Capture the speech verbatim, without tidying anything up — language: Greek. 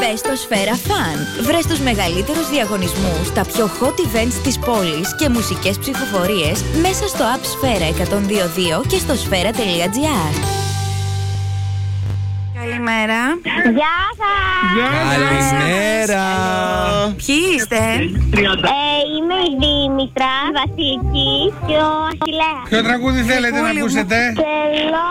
Μπες στο Σφαίρα Fun. Βρες τους μεγαλύτερους διαγωνισμούς, τα πιο hot events της πόλης και μουσικές ψηφοφορίες μέσα στο app Σφαίρα εκατόν δύο δύο και στο σφαίρα τελεία τζι άρ. Καλημέρα. Γεια σας. Καλημέρα. Ποιοι είστε? Ε, είμαι η Δήμητρα, Βασιλική και ο Αχιλλέας. Ποιο τραγούδι θέλετε να ακούσετε? Θέλω